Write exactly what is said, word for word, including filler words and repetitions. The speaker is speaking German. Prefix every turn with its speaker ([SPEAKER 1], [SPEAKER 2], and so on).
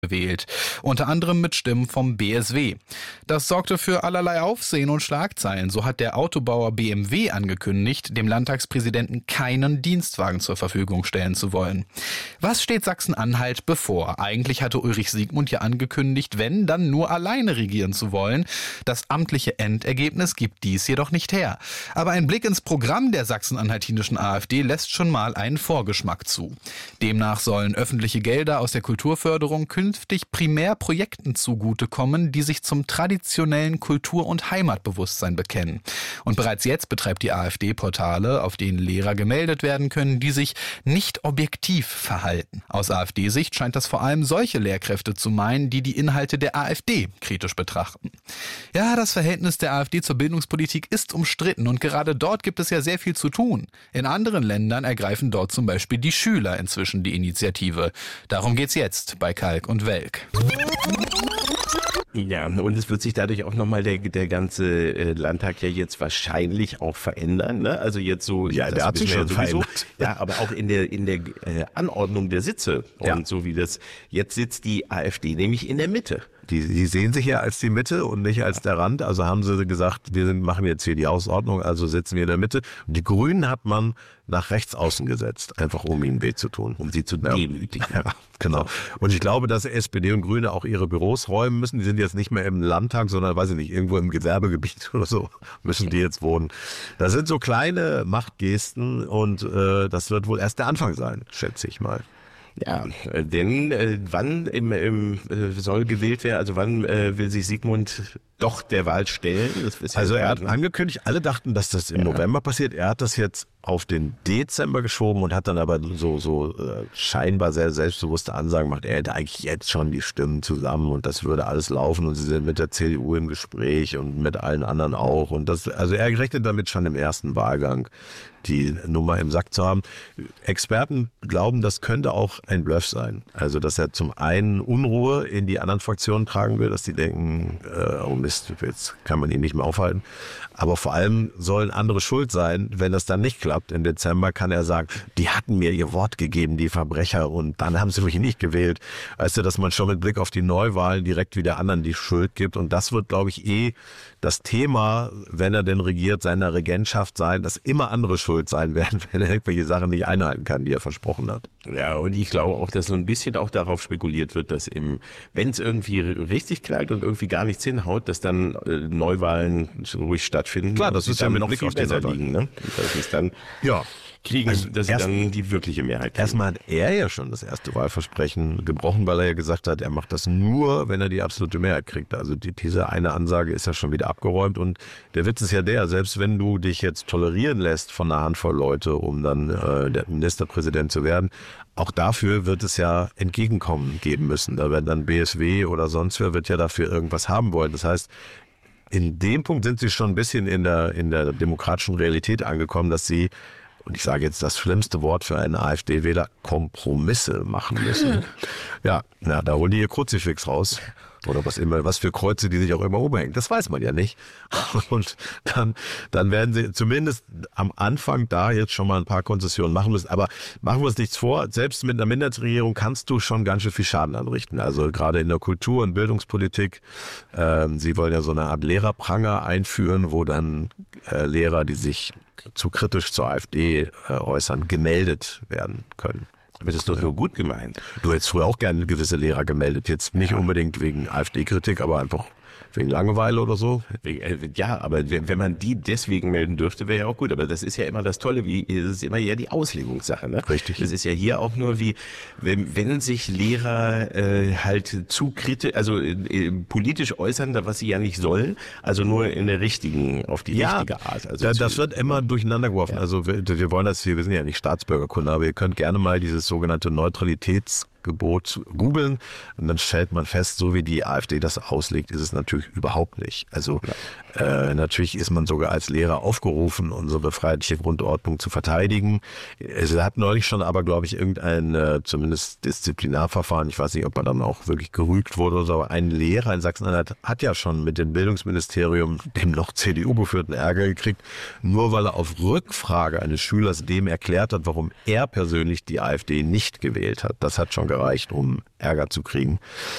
[SPEAKER 1] gewählt, unter anderem mit Stimmen vom B S W. Das sorgte für allerlei Aufsehen und Schlagzeilen. So hat der Autobauer B M W angekündigt, dem Landtagspräsidenten keinen Dienstwagen zur Verfügung stellen zu wollen. Was steht Sachsen-Anhalt bevor? Eigentlich hatte Ulrich Siegmund ja angekündigt, wenn, dann nur alleine regieren zu wollen. Das amtliche Endergebnis gibt dies jedoch nicht her. Aber ein Blick ins Programm der sachsen-anhaltinischen AfD lässt schon mal einen Vorgeschmack zu. Demnach sollen öffentliche Gelder aus der Kulturförderung künftig primär Projekten zugutekommen, die sich zum traditionellen Kultur- und Heimatbewusstsein bekennen. Und bereits jetzt betreibt die AfD Portale, auf denen Lehrer gemeldet werden können, die sich nicht objektiv verhalten. Aus AfD-Sicht scheint das vor allem solche Lehrkräfte zu meinen, die die Inhalte der AfD kritisch betrachten. Ja, das Verhältnis der AfD zur Bildungspolitik ist umstritten und gerade dort gibt es ja sehr viel zu tun. In anderen Ländern ergreifen dort zum Beispiel die Schüler inzwischen die Initiative. Darum geht's jetzt bei Kalk und Welk.
[SPEAKER 2] Ja, und es wird sich dadurch auch nochmal der, der ganze äh, Landtag ja jetzt wahrscheinlich auch verändern, ne? Also jetzt so,
[SPEAKER 3] ja, der hat sich schon
[SPEAKER 2] ja
[SPEAKER 3] verändert.
[SPEAKER 2] Ja, aber auch in der in der äh, Anordnung der Sitze und
[SPEAKER 3] ja.
[SPEAKER 2] so wie das jetzt sitzt die AfD nämlich in der Mitte.
[SPEAKER 3] Die, die sehen sich ja als die Mitte und nicht als der Rand. Also haben sie gesagt, wir sind, machen jetzt hier die Ausordnung, also sitzen wir in der Mitte. Und die Grünen hat man nach rechts außen gesetzt, einfach um ihnen weh zu tun.
[SPEAKER 2] Um sie zu
[SPEAKER 3] ja.
[SPEAKER 2] demütigen.
[SPEAKER 3] Ja, genau. Und ich glaube, dass S P D und Grüne auch ihre Büros räumen müssen. Die sind jetzt nicht mehr im Landtag, sondern, weiß ich nicht, irgendwo im Gewerbegebiet oder so müssen die jetzt wohnen. Das sind so kleine Machtgesten und äh, das wird wohl erst der Anfang sein, schätze ich mal.
[SPEAKER 2] Ja, denn äh, wann im, im, äh, soll gewählt werden, also wann äh, will sich Siegmund doch der Wahl stellen? Das ist
[SPEAKER 3] also
[SPEAKER 2] ja
[SPEAKER 3] er hat angekündigt, alle dachten, dass das im ja. November passiert. Er hat das jetzt auf den Dezember geschoben und hat dann aber so so äh, scheinbar sehr selbstbewusste Ansagen gemacht. Er hätte eigentlich jetzt schon die Stimmen zusammen und das würde alles laufen und sie sind mit der C D U im Gespräch und mit allen anderen auch. Und das, also er rechnet damit schon im ersten Wahlgang die Nummer im Sack zu haben. Experten glauben, das könnte auch ein Bluff sein. Also, dass er zum einen Unruhe in die anderen Fraktionen tragen will, dass die denken, äh, oh Mist, jetzt kann man ihn nicht mehr aufhalten. Aber vor allem sollen andere schuld sein, wenn das dann nicht klappt. Im Dezember kann er sagen, die hatten mir ihr Wort gegeben, die Verbrecher, und dann haben sie mich nicht gewählt. Weißt du, dass man schon mit Blick auf die Neuwahlen direkt wieder anderen die Schuld gibt. Und das wird, glaube ich, eh das Thema, wenn er denn regiert, seiner Regentschaft sein, dass immer andere schuld sein werden, wenn er irgendwelche Sachen nicht einhalten kann, die er versprochen hat.
[SPEAKER 2] Ja, und ich glaube auch, dass so ein bisschen auch darauf spekuliert wird, dass im, wenn es irgendwie richtig knallt und irgendwie gar nichts hinhaut, dass dann äh, Neuwahlen ruhig stattfinden.
[SPEAKER 3] Klar, das ist ja mit
[SPEAKER 2] noch
[SPEAKER 3] Blick
[SPEAKER 2] viel
[SPEAKER 3] auf die
[SPEAKER 2] besser
[SPEAKER 3] Neuwahlen
[SPEAKER 2] liegen, ne? Dass es dann
[SPEAKER 3] ja.
[SPEAKER 2] kriegen,
[SPEAKER 3] also
[SPEAKER 2] dass sie
[SPEAKER 3] erst,
[SPEAKER 2] dann die wirkliche Mehrheit kriegen.
[SPEAKER 3] Erstmal hat er ja schon das erste Wahlversprechen gebrochen, weil er ja gesagt hat, er macht das nur, wenn er die absolute Mehrheit kriegt. Also die, diese eine Ansage ist ja schon wieder abgeräumt und der Witz ist ja der, selbst wenn du dich jetzt tolerieren lässt von einer Handvoll Leute, um dann äh, der Ministerpräsident zu werden, auch dafür wird es ja Entgegenkommen geben müssen. Da wird dann B S W oder sonst wer wird ja dafür irgendwas haben wollen. Das heißt, in dem Punkt sind sie schon ein bisschen in der, in der demokratischen Realität angekommen, dass sie, und ich sage jetzt das schlimmste Wort für einen AfD-Wähler, Kompromisse machen müssen. Ja, na, da holen die ihr Kruzifix raus. Oder was immer, was für Kreuze, die sich auch immer umhängen. Das weiß man ja nicht. Und dann, dann werden sie zumindest am Anfang da jetzt schon mal ein paar Konzessionen machen müssen. Aber machen wir uns nichts vor. Selbst mit einer Minderheitsregierung kannst du schon ganz schön viel Schaden anrichten. Also gerade in der Kultur- und Bildungspolitik. Ähm, sie wollen ja so eine Art Lehrerpranger einführen, wo dann äh, Lehrer, die sich zu kritisch zur AfD äh, äußern, gemeldet werden können.
[SPEAKER 2] Aber das ist doch nur gut gemeint.
[SPEAKER 3] Du hättest früher auch gerne gewisse Lehrer gemeldet. Jetzt nicht ja. unbedingt wegen AfD-Kritik, aber einfach wegen Langeweile oder so.
[SPEAKER 2] Ja, aber wenn man die deswegen melden dürfte, wäre ja auch gut. Aber das ist ja immer das Tolle, wie es ist immer ja die Auslegungssache. Ne?
[SPEAKER 3] Richtig.
[SPEAKER 2] Das ist ja hier auch nur wie, wenn, wenn sich Lehrer äh, halt zu kritisch, also äh, politisch äußern, was sie ja nicht sollen, also nur in der richtigen, auf die
[SPEAKER 3] ja,
[SPEAKER 2] richtige Art. Also
[SPEAKER 3] da,
[SPEAKER 2] zu,
[SPEAKER 3] das wird immer durcheinander geworfen. Ja. Also wir, wir wollen das hier, wir sind ja nicht Staatsbürgerkunde, aber ihr könnt gerne mal dieses sogenannte Neutralitäts Gebot googeln und dann stellt man fest, so wie die AfD das auslegt, ist es natürlich überhaupt nicht. Also ja. äh, natürlich ist man sogar als Lehrer aufgerufen, unsere freiheitliche Grundordnung zu verteidigen. Es hat neulich schon aber, glaube ich, irgendein äh, zumindest Disziplinarverfahren, ich weiß nicht, ob er dann auch wirklich gerügt wurde oder so, aber ein Lehrer in Sachsen-Anhalt hat ja schon mit dem Bildungsministerium, dem noch C D U-geführten, Ärger gekriegt, nur weil er auf Rückfrage eines Schülers dem erklärt hat, warum er persönlich die AfD nicht gewählt hat. Das hat schon gereicht, um Ärger zu kriegen.